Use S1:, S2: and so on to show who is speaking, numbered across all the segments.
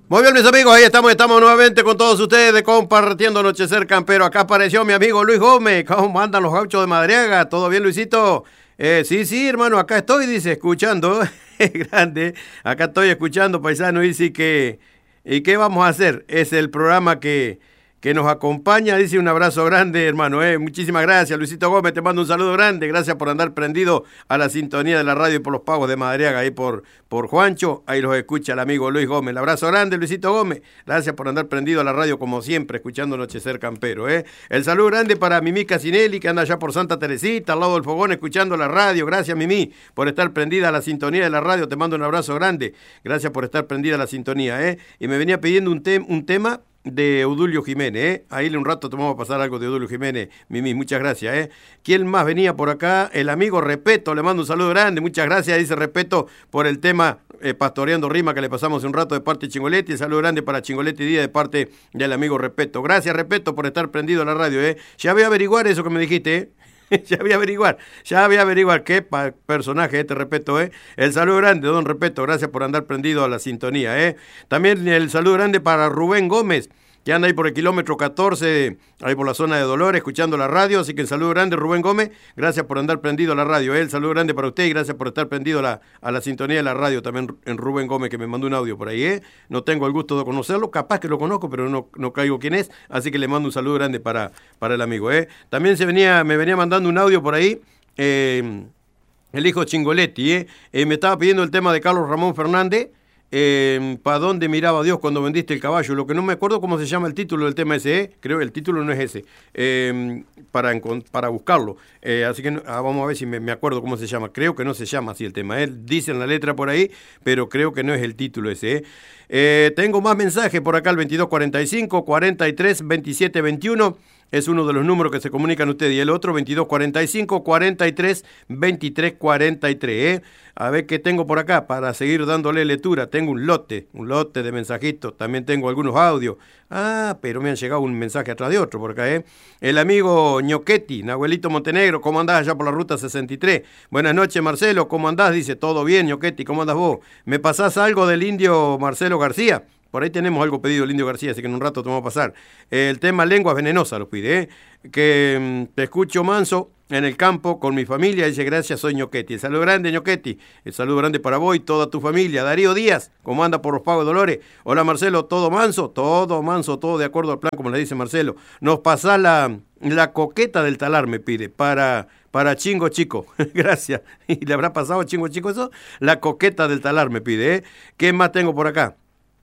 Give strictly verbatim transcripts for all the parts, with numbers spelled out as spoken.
S1: Muy bien, mis amigos, ahí estamos, estamos nuevamente con todos ustedes compartiendo Anochecer Campero. Acá apareció mi amigo Luis Gómez. ¿Cómo andan los gauchos de Madariaga? ¿Todo bien, Luisito? Eh, sí, sí, hermano, acá estoy, dice, escuchando. Grande, acá estoy escuchando, paisano, dice que... ¿Y qué vamos a hacer? Es el programa que... que nos acompaña, dice, un abrazo grande, hermano, eh. Muchísimas gracias, Luisito Gómez, te mando un saludo grande, gracias por andar prendido a la sintonía de la radio y por los pagos de Madariaga, ahí por, por Juancho, ahí los escucha el amigo Luis Gómez. El abrazo grande, Luisito Gómez, gracias por andar prendido a la radio como siempre, escuchando Anochecer Campero, eh. El saludo grande para Mimi Casinelli, que anda allá por Santa Teresita, al lado del fogón, escuchando la radio. Gracias, Mimi, por estar prendida a la sintonía de la radio, te mando un abrazo grande, gracias por estar prendida a la sintonía, eh. Y me venía pidiendo un, te un tema de Eudulio Jiménez, ¿eh? Ahí un rato te vamos a pasar algo de Eudulio Jiménez, Mimi, muchas gracias, ¿eh? ¿Quién más venía por acá? El amigo Repeto, le mando un saludo grande, muchas gracias, dice Repeto, por el tema eh, Pastoreando Rima que le pasamos un rato de parte de Chingoletti. El saludo grande para Chingoletti Díaz de parte del amigo Repeto. Gracias, Repeto, por estar prendido a la radio, ¿eh? Ya voy a averiguar eso que me dijiste, ¿eh? Ya voy a averiguar, ya voy a averiguar qué pa personaje este Repeto, ¿eh? El saludo grande, don Repeto, gracias por andar prendido a la sintonía, ¿eh? También el saludo grande para Rubén Gómez, que anda ahí por el kilómetro catorce, ahí por la zona de Dolores, escuchando la radio, así que el saludo grande, Rubén Gómez, gracias por andar prendido a la radio, ¿eh? El saludo grande para usted y gracias por estar prendido a la, a la sintonía de la radio, también en Rubén Gómez, que me mandó un audio por ahí, ¿eh? No tengo el gusto de conocerlo, capaz que lo conozco, pero no, no caigo quién es, así que le mando un saludo grande para, para el amigo, ¿eh? También se venía, me venía mandando un audio por ahí, eh, el hijo Chingoletti, ¿eh? Eh, me estaba pidiendo el tema de Carlos Ramón Fernández, Eh, ¿para dónde miraba Dios cuando vendiste el caballo? Lo que no me acuerdo cómo se llama el título del tema ese, ¿eh? Creo que el título no es ese, eh, para, para buscarlo, eh, así que no, ah, vamos a ver si me, me acuerdo cómo se llama. Creo que no se llama así el tema, él dice en la letra por ahí, pero creo que no es el título ese, ¿eh? Eh, tengo más mensajes por acá, el veintidós cuarenta y cinco, cuarenta y tres, veintisiete veintiuno, es uno de los números que se comunican ustedes, y el otro veintidós cuarenta y cinco, cuarenta y tres, veintitrés cuarenta y tres, ¿eh? A ver qué tengo por acá para seguir dándole lectura. Tengo un lote, un lote de mensajitos, también tengo algunos audios. Ah, pero me han llegado un mensaje atrás de otro por acá, ¿eh? El amigo Ñoquetti, Nahuelito Montenegro, ¿cómo andás allá por la ruta sesenta y tres? Buenas noches, Marcelo, ¿cómo andás? Dice, todo bien, Ñoquetti, ¿cómo andás vos? ¿Me pasás algo del indio Marcelo García? Por ahí tenemos algo pedido del Indio García, así que en un rato te vamos a pasar. El tema lenguas venenosas lo pide, ¿eh? Que mmm, te escucho manso en el campo con mi familia. Dice, gracias, soy Ñoquetti. El saludo grande, Ñoquetti. El saludo grande para vos y toda tu familia. Darío Díaz, ¿cómo anda por los Pagos de Dolores? Hola, Marcelo, ¿todo manso? Todo manso, todo de acuerdo al plan, como le dice Marcelo. Nos pasa la, la coqueta del talar, me pide, para... Para Chingo Chico, gracias. ¿Y le habrá pasado a Chingo Chico eso? La coqueta del talar, me pide, ¿eh? ¿Qué más tengo por acá?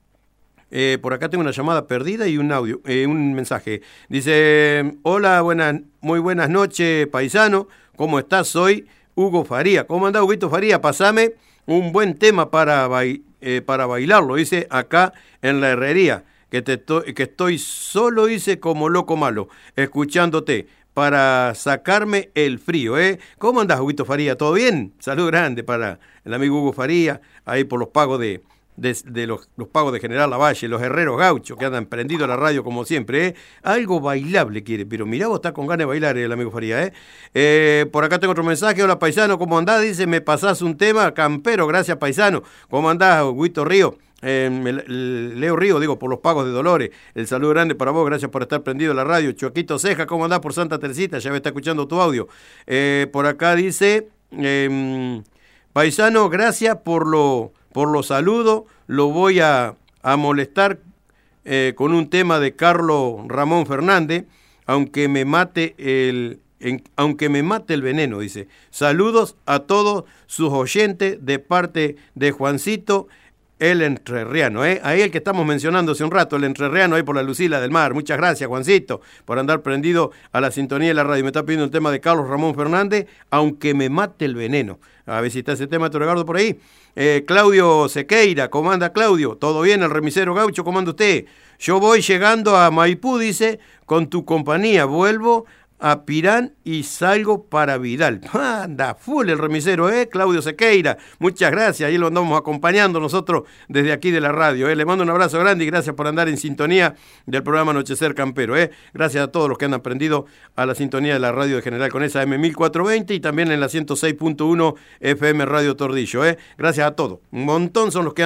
S1: Eh, por acá tengo una llamada perdida y un audio, eh, un mensaje. Dice, hola, buenas, muy buenas noches, paisano. ¿Cómo estás? Soy Hugo Faría. ¿Cómo andás, Huguito Faría? Pasame un buen tema para, bail, eh, para bailarlo, dice, acá en la herrería. Que, te to que estoy solo, dice, como loco malo, escuchándote, para sacarme el frío, ¿eh? ¿Cómo andás, Huguito Faría? ¿Todo bien? Salud grande para el amigo Hugo Faría, ahí por los pagos de... de, de los, los pagos de General Lavalle, los herreros gauchos que andan prendido a la radio como siempre, ¿eh? Algo bailable quiere, pero mirá, vos está con ganas de bailar el amigo Faría, ¿eh? Eh, por acá tengo otro mensaje. Hola, paisano, ¿cómo andás? Dice, me pasás un tema campero, gracias, paisano. ¿Cómo andás, Huguito Río? Eh, Leo Río, digo, por los pagos de Dolores. El saludo grande para vos, gracias por estar prendido a la radio. Choquito Ceja, ¿cómo andás por Santa Teresita? Ya me está escuchando tu audio. Eh, por acá dice, eh, paisano, gracias por lo, por los saludos. Lo voy a, a molestar eh, con un tema de Carlos Ramón Fernández, aunque me mate el... En, aunque me mate el veneno, dice. Saludos a todos sus oyentes de parte de Juancito, el entrerriano, ¿eh? Ahí el que estamos mencionando hace un rato, el entrerriano ahí por la Lucila del Mar. Muchas gracias, Juancito, por andar prendido a la sintonía de la radio. Me está pidiendo el tema de Carlos Ramón Fernández, aunque me mate el veneno. A ver si está ese tema, Torregardo, por ahí. Eh, Claudio Sequeira, ¿cómo anda, Claudio? ¿Todo bien? El remisero gaucho, ¿cómo anda usted? Yo voy llegando a Maipú, dice, con tu compañía. Vuelvo a Pirán y salgo para Vidal. Anda, full el remisero, ¿eh? Claudio Sequeira, muchas gracias, ahí lo andamos acompañando nosotros desde aquí de la radio, ¿eh? Le mando un abrazo grande y gracias por andar en sintonía del programa Anochecer Campero, ¿eh? Gracias a todos los que han aprendido a la sintonía de la radio de General con esa M mil cuatrocientos veinte y también en la ciento seis punto uno F M Radio Tordillo, ¿eh? Gracias a todos, un montón son los que andan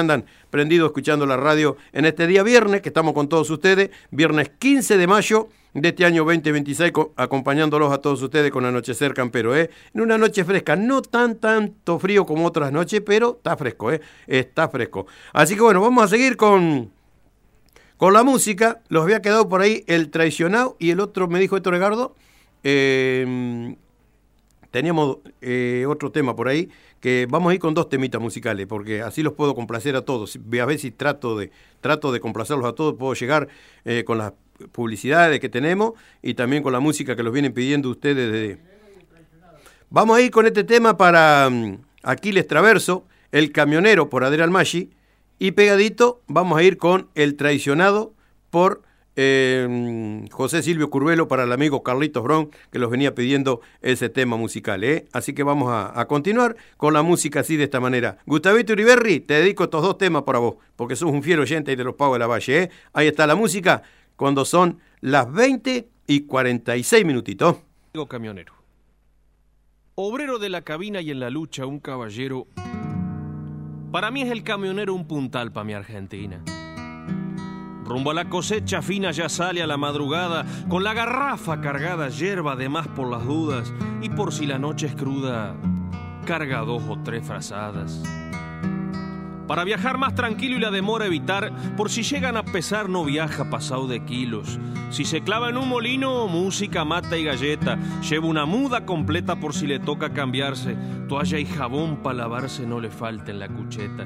S1: prendidos escuchando la radio en este día viernes, que estamos con todos ustedes, viernes quince de mayo de este año veinte veintiséis, acompañándolos a todos ustedes con Anochecer Campero, ¿eh? En una noche fresca, no tan tanto frío como otras noches, pero está fresco, ¿eh? Está fresco. Así que bueno, vamos a seguir con, con la música. Los había quedado por ahí El Traicionado y el otro, me dijo Héctor Edgardo, eh, teníamos eh, otro tema por ahí, que vamos a ir con dos temitas musicales, porque así los puedo complacer a todos. A ver si trato de, trato de complacerlos a todos, puedo llegar eh, con las publicidades que tenemos y también con la música que los vienen pidiendo ustedes. De... Vamos a ir con este tema para um, Aquiles Traverso, El Camionero por Adrián Maggi, y pegadito vamos a ir con El Traicionado por eh, José Silvio Curvelo, para el amigo Carlitos Brown, que los venía pidiendo ese tema musical, ¿eh? Así que vamos a, a continuar con la música así de esta manera. Gustavito Uriberri, te dedico estos dos temas para vos, porque sos un fiel oyente y te los pago de la Valle, ¿eh? Ahí está la música cuando son las veinte y cuarenta y seis minutitos.
S2: Amigo camionero, obrero de la cabina y en la lucha un caballero. Para mí es el camionero un puntal pa' mi Argentina. Rumbo a la cosecha fina ya sale a la madrugada, con la garrafa cargada, yerba de más por las dudas, y por si la noche es cruda, carga dos o tres frazadas. Para viajar más tranquilo y la demora evitar, por si llegan a pesar no viaja pasado de kilos. Si se clava en un molino, música, mata y galleta. Lleva una muda completa por si le toca cambiarse. Toalla y jabón para lavarse no le falta en la cucheta.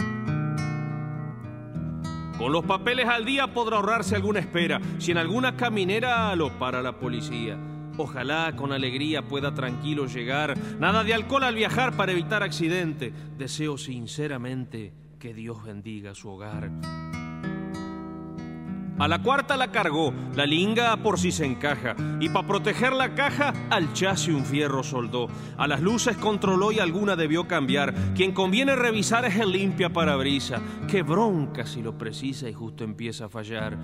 S2: Con los papeles al día podrá ahorrarse alguna espera, si en alguna caminera lo para la policía. Ojalá con alegría pueda tranquilo llegar. Nada de alcohol al viajar para evitar accidente. Deseo sinceramente que Dios bendiga su hogar. A la cuarta la cargó, la linga por si se encaja, y para proteger la caja al chasis un fierro soldó. A las luces controló y alguna debió cambiar. Quien conviene revisar es el limpia parabrisa. Qué bronca si lo precisa y justo empieza a fallar.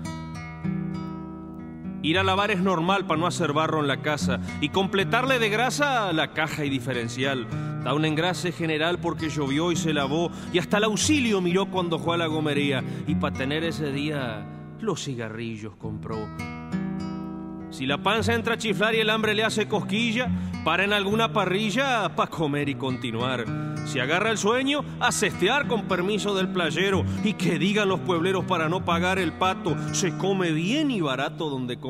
S2: Ir a lavar es normal para no hacer barro en la casa y completarle de grasa a la caja y diferencial. Da un engrase general porque llovió y se lavó, y hasta el auxilio miró cuando fue a la gomería, y para tener ese día los cigarrillos compró. Si la panza entra a chiflar y el hambre le hace cosquilla, para en alguna parrilla pa' comer y continuar. Si agarra el sueño, a cestear con permiso del playero, y que digan los puebleros para no pagar el pato, se come bien y barato donde come.